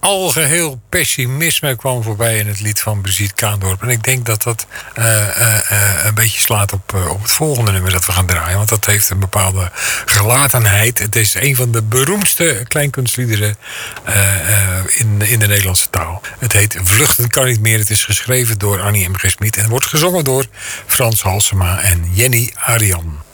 algeheel pessimisme kwam voorbij in het lied van Brigitte Kaandorp. En ik denk dat dat een beetje slaat op het volgende nummer dat we gaan draaien. Want dat heeft een bepaalde gelatenheid. Het is een van de beroemdste kleinkunstliederen in de Nederlandse taal. Het heet Vluchten kan niet meer. Het is geschreven door Annie M. G. Schmid en wordt gezongen door Frans Halsema en Jenny Arian.